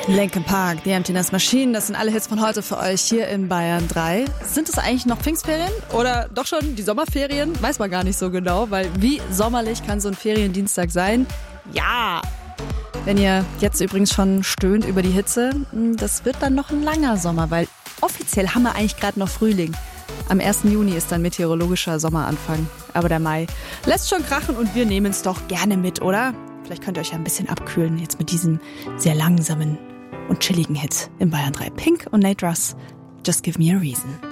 Linkin Park, The Emptiness Machine, das sind alle Hits von heute für euch hier in Bayern 3. Sind es eigentlich noch Pfingstferien oder doch schon die Sommerferien? Weiß man gar nicht so genau, weil wie sommerlich kann so ein Feriendienstag sein? Ja! Wenn ihr jetzt übrigens schon stöhnt über die Hitze, das wird dann noch ein langer Sommer, weil offiziell haben wir eigentlich gerade noch Frühling. Am 1. Juni ist dann meteorologischer Sommeranfang. Aber der Mai lässt schon krachen und wir nehmen es doch gerne mit, oder? Vielleicht könnt ihr euch ja ein bisschen abkühlen jetzt mit diesem sehr langsamen und chilligen Hit in Bayern 3. Pink und Nate Russ, Just Give Me a Reason.